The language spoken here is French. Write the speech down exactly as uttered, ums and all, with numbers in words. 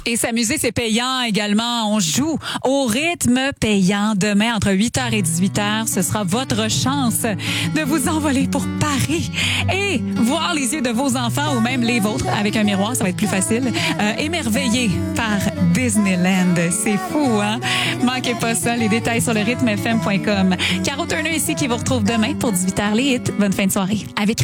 Et s'amuser, c'est payant également. On joue au rythme payant. Demain, entre huit heures et dix-huit heures, ce sera votre chance de vous envoler pour Paris et voir les yeux de vos enfants ou même les vôtres avec un miroir, ça va être plus facile. Euh, émerveillés par Disneyland. C'est fou, hein? Manquez pas ça. Les détails sur le rythme f m point com. Caro Turner ici qui vous retrouve demain pour dix-huit heures les hits. Bonne fin de soirée. Avec